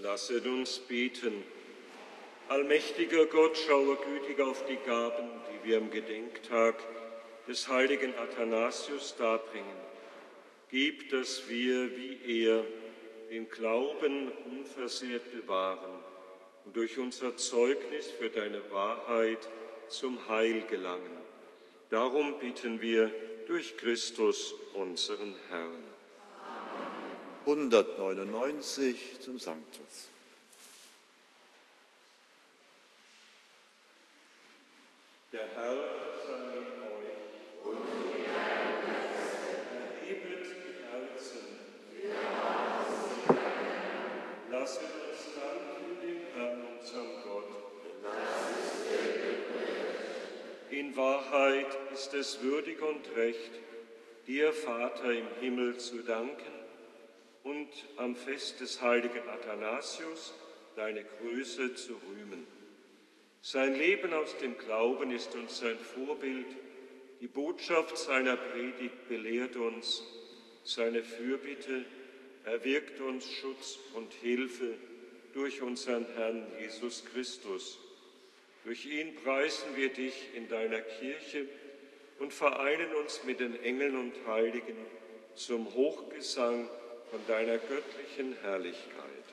Lasset uns beten. Allmächtiger Gott, schaue gütig auf die Gaben, die wir am Gedenktag des heiligen Athanasius darbringen. Gib, dass wir, wie er, den Glauben unversehrt bewahren und durch unser Zeugnis für deine Wahrheit zum Heil gelangen. Darum bitten wir durch Christus, unseren Herrn. 199 zum Sanctus. Der Herr sei mit euch und erhebet die Herzen. Lasset uns danken dem Herrn, unserem Gott. In Wahrheit ist es würdig und recht, dir, Vater im Himmel, zu danken und am Fest des heiligen Athanasius deine Größe zu rühmen. Sein Leben aus dem Glauben ist uns sein Vorbild, die Botschaft seiner Predigt belehrt uns, seine Fürbitte erwirkt uns Schutz und Hilfe durch unseren Herrn Jesus Christus. Durch ihn preisen wir dich in deiner Kirche und vereinen uns mit den Engeln und Heiligen zum Hochgesang von deiner göttlichen Herrlichkeit.